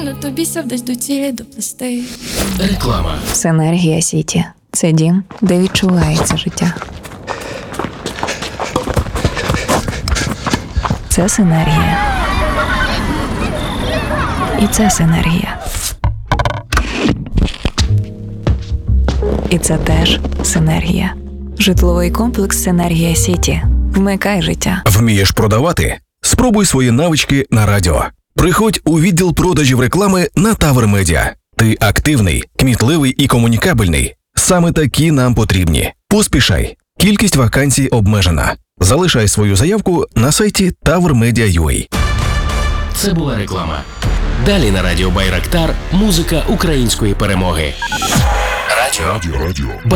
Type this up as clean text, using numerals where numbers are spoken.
Реально тобі ся вдась до цілі доплести. Реклама. Синергія Сіті – це дім, де відчувається життя. Це синергія. І це синергія. І це теж синергія. Житловий комплекс «Синергія Сіті». Вмикай життя. Вмієш продавати? Спробуй свої навички на радіо. Приходь у відділ продажів реклами на Тавр Медіа. Ти активний, кмітливий і комунікабельний. Саме такі нам потрібні. Поспішай. Кількість вакансій обмежена. Залишай свою заявку на сайті tavrmedia.ua. Це була реклама. Далі на радіо Байрактар музика української перемоги. Радіо